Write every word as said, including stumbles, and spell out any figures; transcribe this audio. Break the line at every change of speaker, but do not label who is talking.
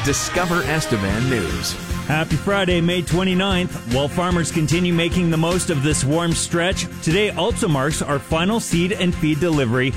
Discover Estevan News.
Happy Friday, May twenty-ninth. While farmers continue making the most of this warm stretch, today also marks our final seed and feed delivery